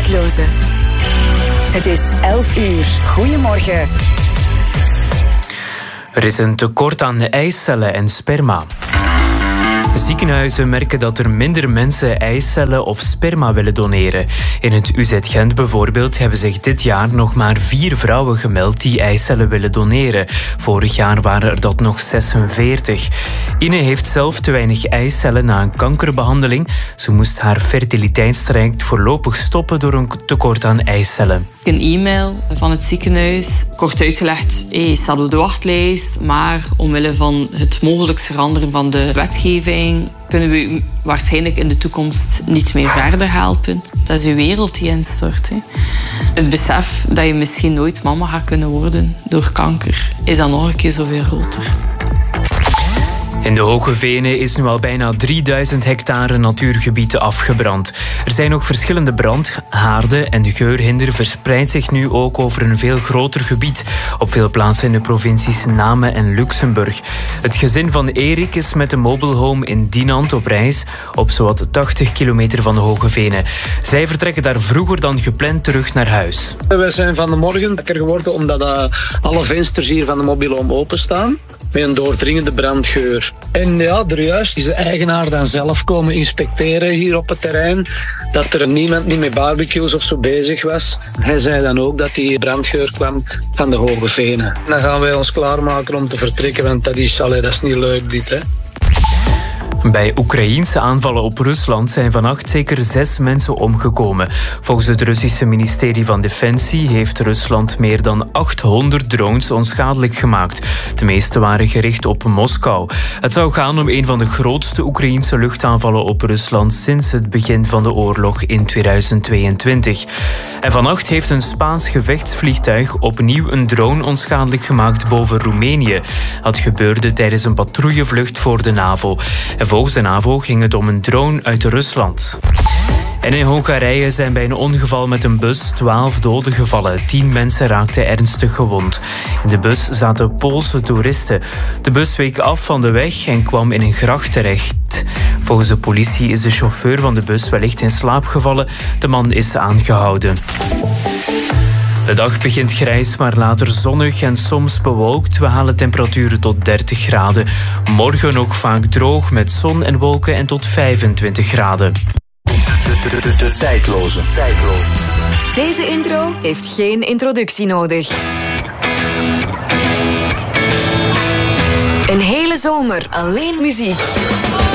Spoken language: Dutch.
tijdloze. Het is 11 uur. Goedemorgen. Er is een tekort aan eicellen en sperma. Ziekenhuizen merken dat er minder mensen eicellen of sperma willen doneren. In het UZ Gent bijvoorbeeld hebben zich dit jaar nog maar 4 vrouwen gemeld die eicellen willen doneren. Vorig jaar waren er dat nog 46. Ine heeft zelf te weinig eicellen na een kankerbehandeling. Ze moest haar fertiliteitstraject voorlopig stoppen door een tekort aan eicellen. Een e-mail van het ziekenhuis, kort uitgelegd, je staat op de wachtlijst, maar omwille van het mogelijk veranderen van de wetgeving kunnen we u waarschijnlijk in de toekomst niet meer verder helpen. Dat is uw wereld die instort. Hè. Het besef dat je misschien nooit mama gaat kunnen worden door kanker, is dan nog een keer zoveel groter. In de Hoge Venen is nu al bijna 3000 hectare natuurgebieden afgebrand. Er zijn nog verschillende brandhaarden en de geurhinder verspreidt zich nu ook over een veel groter gebied. Op veel plaatsen in de provincies Namen en Luxemburg. Het gezin van Erik is met een mobile home in Dinant op reis, op zowat 80 kilometer van de Hoge Venen. Zij vertrekken daar vroeger dan gepland terug naar huis. We zijn van de morgen wakker geworden omdat alle vensters hier van de mobile home openstaan. Met een doordringende brandgeur. En ja, er juist is de eigenaar dan zelf komen inspecteren hier op het terrein. Dat er niemand niet met barbecues of zo bezig was. Hij zei dan ook dat die brandgeur kwam van de Hoge Venen. Dan gaan wij ons klaarmaken om te vertrekken, want dat is niet leuk dit, hè. Bij Oekraïense aanvallen op Rusland zijn vannacht zeker 6 mensen omgekomen. Volgens het Russische ministerie van Defensie heeft Rusland meer dan 800 drones onschadelijk gemaakt. De meeste waren gericht op Moskou. Het zou gaan om een van de grootste Oekraïense luchtaanvallen op Rusland sinds het begin van de oorlog in 2022. En vannacht heeft een Spaans gevechtsvliegtuig opnieuw een drone onschadelijk gemaakt boven Roemenië. Dat gebeurde tijdens een patrouillevlucht voor de NAVO. En volgens de NAVO ging het om een drone uit Rusland. En in Hongarije zijn bij een ongeval met een bus 12 doden gevallen. 10 mensen raakten ernstig gewond. In de bus zaten Poolse toeristen. De bus week af van de weg en kwam in een gracht terecht. Volgens de politie is de chauffeur van de bus wellicht in slaap gevallen. De man is aangehouden. De dag begint grijs, maar later zonnig en soms bewolkt. We halen temperaturen tot 30 graden. Morgen nog vaak droog met zon en wolken en tot 25 graden. De tijdloze. Deze intro heeft geen introductie nodig. Een hele zomer alleen muziek.